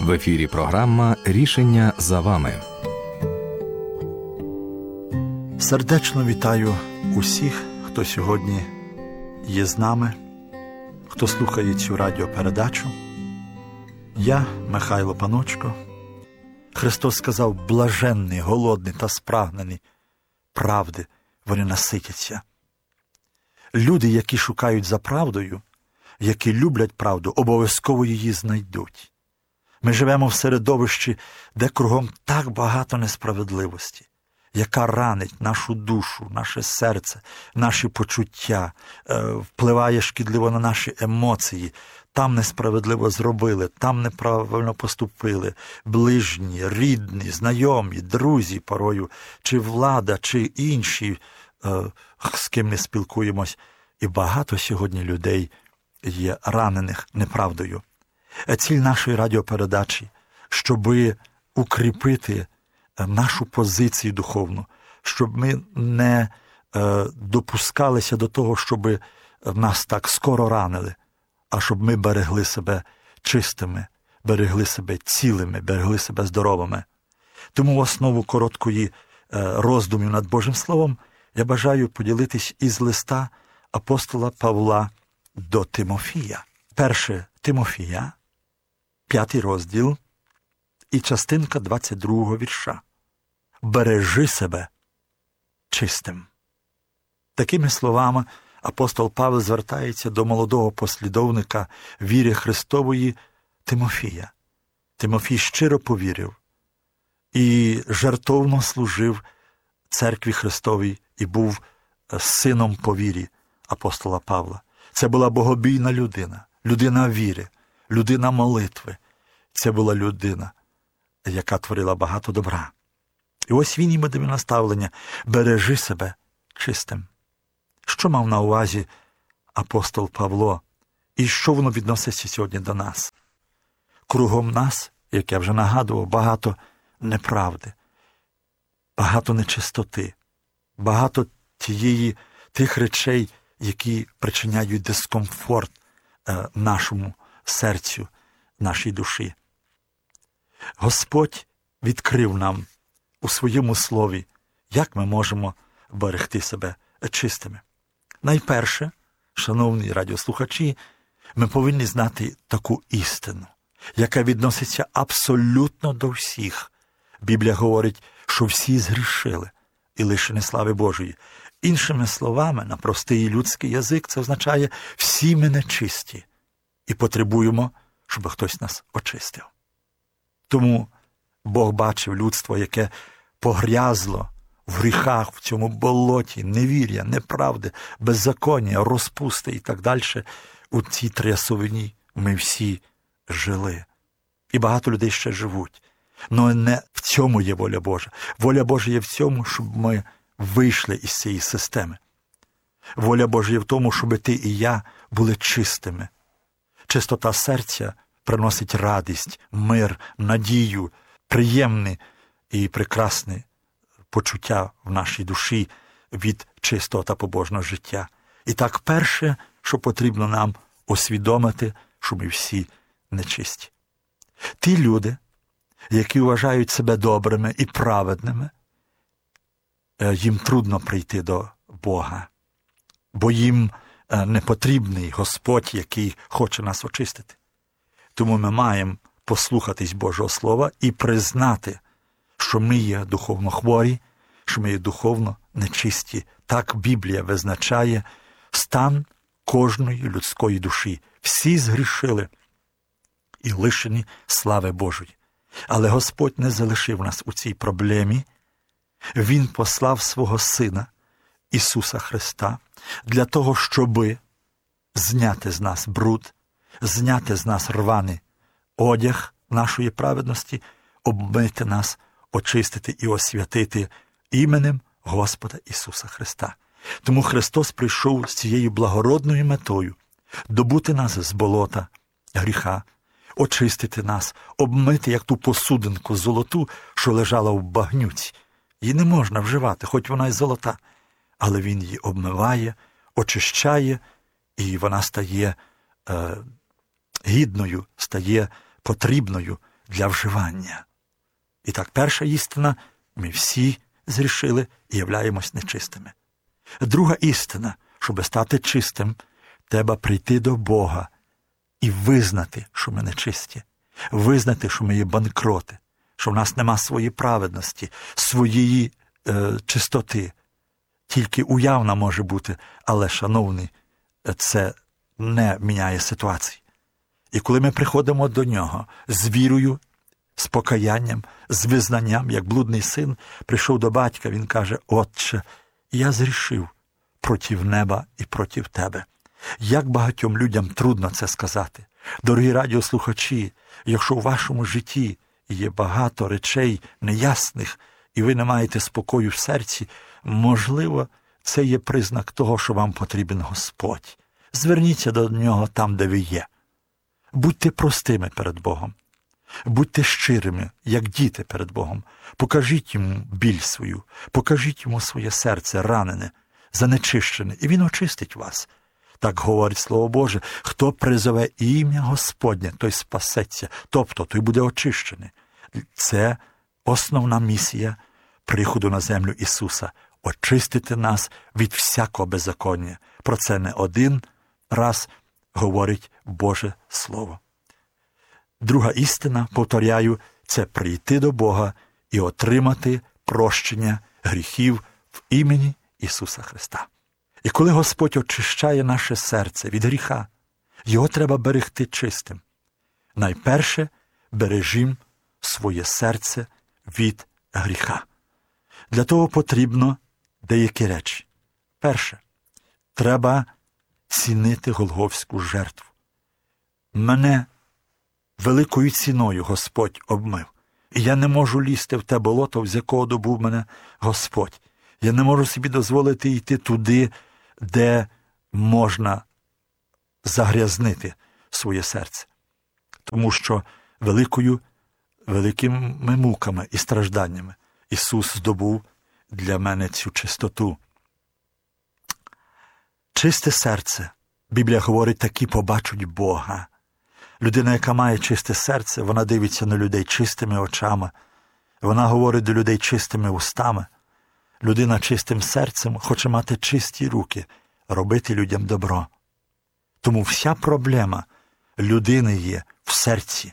В ефірі програма «Рішення за вами». Сердечно вітаю усіх, хто сьогодні є з нами, хто слухає цю радіопередачу. Я, Михайло Паночко. Христос сказав: блаженний, голодний та спрагнений правди, вони наситяться. Люди, які шукають за правдою, які люблять правду, обов'язково її знайдуть. Ми живемо в середовищі, де кругом так багато несправедливості, яка ранить нашу душу, наше серце, наші почуття, впливає шкідливо на наші емоції. Там несправедливо зробили, там неправильно поступили. Ближні, рідні, знайомі, друзі порою, чи влада, чи інші, з ким не спілкуємось. І багато сьогодні людей є ранених неправдою. Ціль нашої радіопередачі, щоби укріпити нашу позицію духовну, щоб ми не допускалися до того, щоб нас так скоро ранили, а щоб ми берегли себе чистими, берегли себе цілими, берегли себе здоровими. Тому в основу короткої роздумів над Божим Словом я бажаю поділитись із листа апостола Павла до Тимофія. 1 Тимофія, 5 розділ і частинка 22 вірша. «Бережи себе чистим». Такими словами апостол Павел звертається до молодого послідовника віри Христової Тимофія. Тимофій щиро повірив і жертовно служив церкві Христовій і був сином по вірі апостола Павла. Це була богобійна людина, людина віри, людина молитви. Це була людина, яка творила багато добра. І ось він їм дає наставлення: бережи себе чистим. Що мав на увазі апостол Павло? І що воно відноситься сьогодні до нас? Кругом нас, як я вже нагадував, багато неправди, багато нечистоти, багато тих речей, які причиняють дискомфорт нашому серцю, нашій душі. Господь відкрив нам у своєму слові, як ми можемо берегти себе чистими. Найперше, шановні радіослухачі, ми повинні знати таку істину, яка відноситься абсолютно до всіх. Біблія говорить, що всі згрішили і лишені слави Божої. Іншими словами, на простий людський язик, це означає: всі ми нечисті і потребуємо, щоб хтось нас очистив. Тому Бог бачив людство, яке погрязло в гріхах, в цьому болоті невір'я, неправди, беззаконня, розпусти і так далі. У цій трясовині ми всі жили. І багато людей ще живуть. Але не в цьому є воля Божа. Воля Божа є в цьому, щоб ми вийшли із цієї системи. Воля Божа є в тому, щоб ти і я були чистими. Чистота серця приносить радість, мир, надію, приємне і прекрасне почуття в нашій душі від чистого та побожного життя. І так, перше, що потрібно нам усвідомити, що ми всі нечисті. Ті люди, які вважають себе добрими і праведними, їм трудно прийти до Бога, бо їм не потрібний Господь, який хоче нас очистити. Тому ми маємо послухатись Божого Слова і признати, що ми є духовно хворі, що ми є духовно нечисті. Так Біблія визначає стан кожної людської душі. Всі згрішили і лишені слави Божої. Але Господь не залишив нас у цій проблемі. Він послав свого Сина Ісуса Христа для того, щоби зняти з нас бруд, зняти з нас рваний одяг нашої праведності, обмити нас, очистити і освятити іменем Господа Ісуса Христа. Тому Христос прийшов з цією благородною метою добути нас з болота гріха, очистити нас, обмити, як ту посудинку золоту, що лежала в багнюці. Її не можна вживати, хоч вона й золота, але Він її обмиває, очищає, і вона стає гідною, стає потрібною для вживання. І так, перша істина – ми всі згрішили і являємось нечистими. Друга істина – щоб стати чистим, треба прийти до Бога і визнати, що ми нечисті. Визнати, що ми є банкроти, що в нас нема своєї праведності, своєї чистоти. Тільки уявна може бути, але, шановний, це не міняє ситуації. І коли ми приходимо до Нього з вірою, з покаянням, з визнанням, як блудний син прийшов до батька, він каже: «Отче, я згрішив проти неба і проти тебе». Як багатьом людям трудно це сказати. Дорогі радіослухачі, якщо у вашому житті є багато речей неясних, і ви не маєте спокою в серці, можливо, це є признак того, що вам потрібен Господь. Зверніться до Нього там, де ви є. Будьте простими перед Богом. Будьте щирими, як діти перед Богом. Покажіть Йому біль свою, покажіть Йому своє серце ранене, занечищене, і Він очистить вас. Так говорить Слово Боже: хто призове ім'я Господнє, той спасеться, тобто той буде очищений. Це основна місія приходу на землю Ісуса – очистити нас від всякого беззаконня. Про це не один раз говорить Боже Слово. Друга істина, повторяю, це прийти до Бога і отримати прощення гріхів в імені Ісуса Христа. І коли Господь очищає наше серце від гріха, його треба берегти чистим. Найперше, бережімо своє серце від гріха. Для того потрібно деякі речі. Перше, треба цінити Голгофську жертву. Мене великою ціною Господь обмив. І я не можу лізти в те болото, з якого добув мене Господь. Я не можу собі дозволити йти туди, де можна загрязнити своє серце. Тому що великими муками і стражданнями Ісус здобув для мене цю чистоту. Чисте серце, Біблія говорить, такі побачать Бога. Людина, яка має чисте серце, вона дивиться на людей чистими очами, вона говорить до людей чистими устами. Людина чистим серцем хоче мати чисті руки, робити людям добро. Тому вся проблема людини є в серці.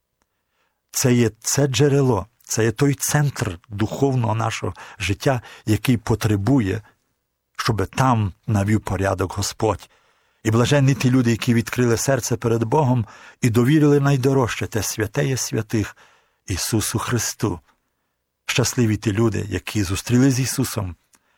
Це є це джерело, це є той центр духовного нашого життя, який потребує, щоб там навів порядок Господь. І блаженні ті люди, які відкрили серце перед Богом і довірили найдорожче, те святеє святих, Ісусу Христу. Щасливі ті люди, які зустріли з Ісусом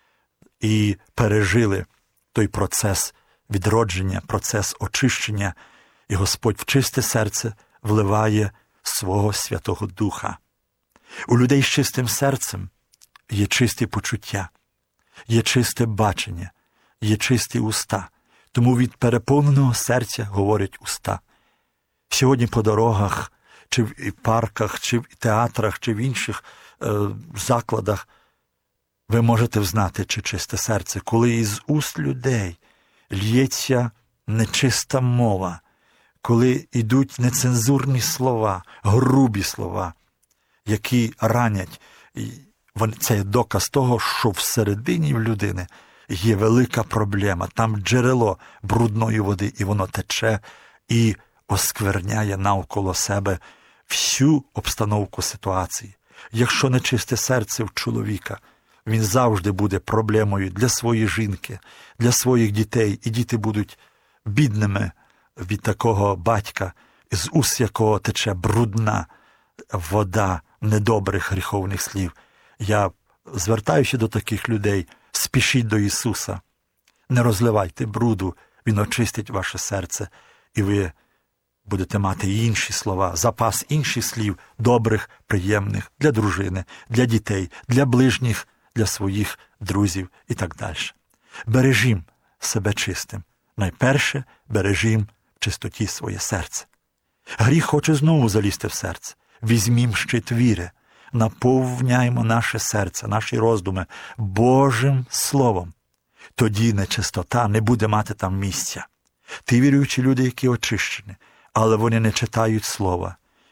і пережили той процес відродження, процес очищення, і Господь в чисте серце вливає свого Святого Духа. У людей з чистим серцем є чисті почуття, є чисте бачення, є чисті уста. Тому від переповненого серця говорять уста. Сьогодні по дорогах, чи в парках, чи в театрах, чи в інших закладах ви можете взнати, чи чисте серце, коли із уст людей лється нечиста мова, коли йдуть нецензурні слова, грубі слова, які ранять. Це є доказ того, що всередині в людини є велика проблема. Там джерело брудної води, і воно тече і оскверняє навколо себе всю обстановку ситуації. Якщо нечисте серце в чоловіка, він завжди буде проблемою для своєї жінки, для своїх дітей, і діти будуть бідними від такого батька, з уст якого тече брудна вода недобрих гріховних слів. Я звертаюся до таких людей: спішіть до Ісуса, не розливайте бруду, Він очистить ваше серце, і ви будете мати інші слова, запас інших слів, добрих, приємних, для дружини, для дітей, для ближніх, для своїх друзів і так далі. Бережім себе чистим. Найперше, бережім в чистоті своє серце. Гріх хоче знову залізти в серце. Візьмім щит віри, наповняємо наше серце, наші роздуми Божим Словом. Тоді нечистота не буде мати там місця. Ті віруючі люди, які очищені, але вони не читають Слова,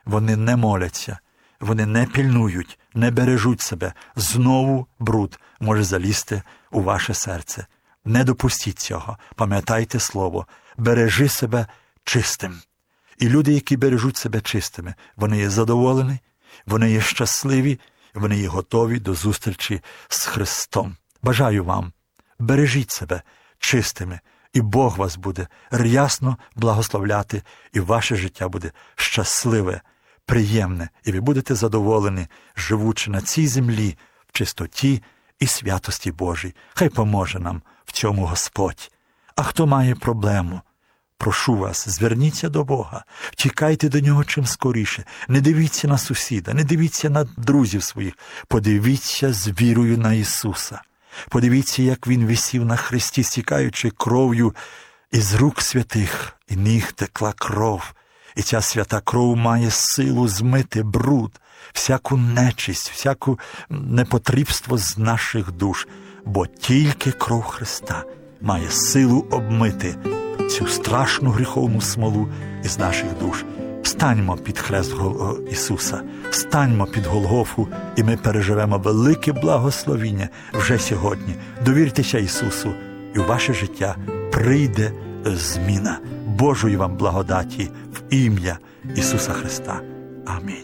вони не моляться, вони не пильнують, не бережуть себе, знову бруд може залізти у ваше серце. Не допустіть цього, пам'ятайте слово, бережи себе чистим. І люди, які бережуть себе чистими, вони є задоволені, вони є щасливі, вони є готові до зустрічі з Христом. Бажаю вам, бережіть себе чистими, і Бог вас буде рясно благословляти, і ваше життя буде щасливе, приємне, і ви будете задоволені, живучи на цій землі в чистоті і святості Божій. Хай поможе нам в цьому Господь. А хто має проблему, прошу вас, зверніться до Бога, втікайте до Нього чим скоріше, не дивіться на сусіда, не дивіться на друзів своїх, подивіться з вірою на Ісуса. Подивіться, як Він висів на хресті, стікаючи кров'ю із рук святих, і ніг текла кров. І ця свята кров має силу змити бруд, всяку нечисть, всяку непотрібство з наших душ, бо тільки кров Христа має силу обмити цю страшну гріховну смолу із наших душ. Станьмо під хрест Ісуса, станьмо під Голгофу, і ми переживемо велике благословіння вже сьогодні. Довіртеся Ісусу, і в ваше життя прийде зміна. Божої вам благодаті в ім'я Ісуса Христа. Амінь.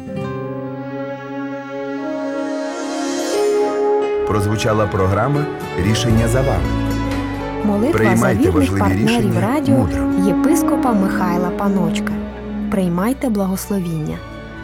Прозвучала програма «Рішення за вами». Молитва за Приймайте вірних важливі партнерів рішення радіо мудро. єпископа Михайла Паночка. Приймайте благословіння.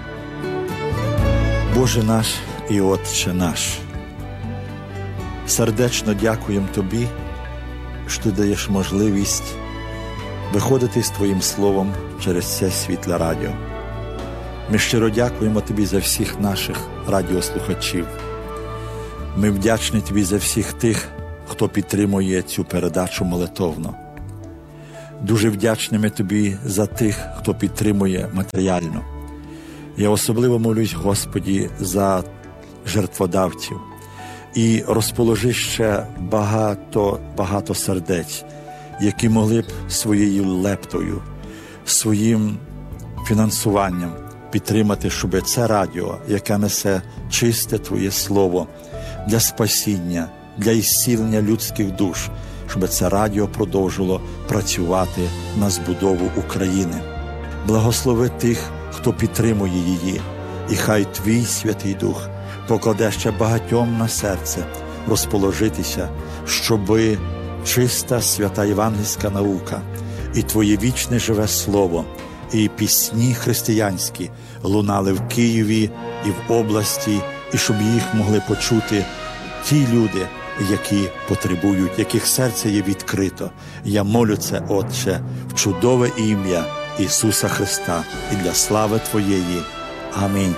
Боже наш і Отче наш, сердечно дякуємо Тобі, що ти даєш можливість виходити з Твоїм Словом через це світле радіо. Ми щиро дякуємо Тобі за всіх наших радіослухачів. Ми вдячні Тобі за всіх тих, хто підтримує цю передачу молитовно. Дуже вдячні ми Тобі за тих, хто підтримує матеріально. Я особливо молюсь, Господі, за жертводавців. І розположи ще багато сердець, які могли б своєю лептою, своїм фінансуванням підтримати, щоб це радіо, яке несе чисте Твоє Слово для спасіння, для ісцілення людських душ, щоб це радіо продовжило працювати на збудову України. Благослови тих, хто підтримує її, і хай Твій Святий Дух покладе ще багатьом на серце розположитися, щоби чиста свята євангельська наука і Твоє вічне живе Слово, і пісні християнські лунали в Києві і в області, і щоб їх могли почути ті люди, які потребують, яких серце є відкрито. Я молю це, Отче, в чудове ім'я Ісуса Христа і для слави Твоєї. Амінь.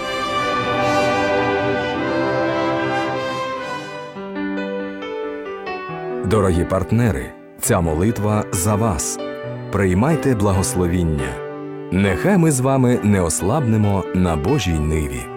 Дорогі партнери, ця молитва за вас. Приймайте благословіння. Нехай ми з вами не ослабнемо на Божій ниві.